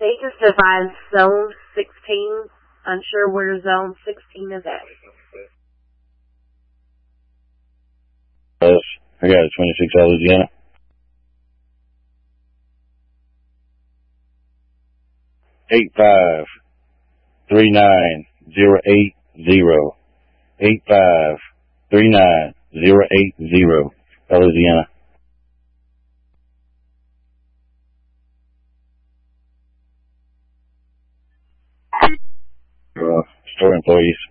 They just defined zone 16. Unsure where zone 16 is at. I got it, 26 Louisiana. Eight 8539080. Louisiana. Store employees.